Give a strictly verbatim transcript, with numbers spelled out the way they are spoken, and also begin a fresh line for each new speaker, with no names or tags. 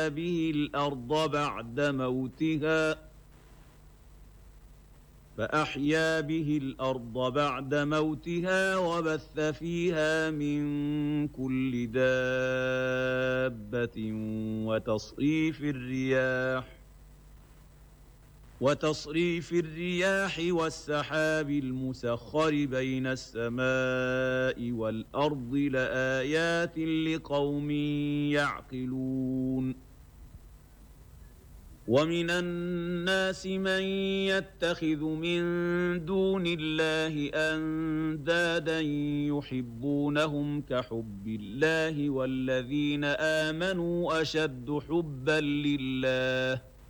به الأرض بعد موتها فأحيا به الأرض بعد موتها وبث فيها من كل دابة وتصريف الرياح وتصريف الرياح والسحاب المسخر بين السماء والأرض لآيات لقوم يعقلون ومن الناس من يتخذ من دون الله أندادا يحبونهم كحب الله والذين آمنوا أشد حبا لله